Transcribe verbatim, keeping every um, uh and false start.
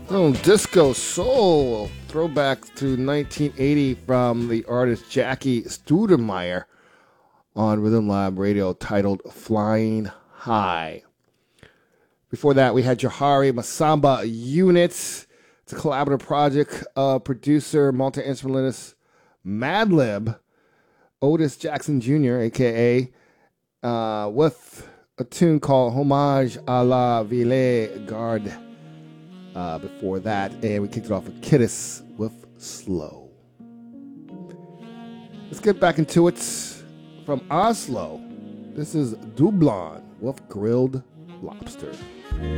Oh, disco soul throwback to nineteen eighty from the artist Jackie Studemeyer on Rhythm Lab Radio, titled Flying High. Before that, we had Johari Masamba Units. It's a collaborative project of producer, multi-instrumentalist Madlib, Otis Jackson Junior, a k a, uh, with a tune called Hommage à la Ville Garde. Uh, before that, and we kicked it off with Kiddis with Slow. Let's get back into it. From Oslo, this is Dublon with Grilled Lobster.